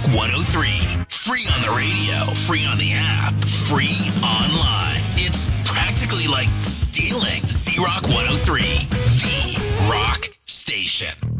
Rock 103. Free on the radio, free on the app, free online. It's practically like stealing. Z Rock 103, the rock station.